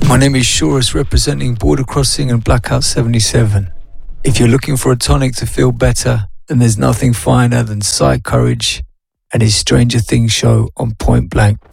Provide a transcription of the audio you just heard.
My name is Shorus, representing Border Crossing and Blackout 77. If you're looking for a tonic to feel better, then there's nothing finer than Cy Courage and his Stranger Things show on Point Blank.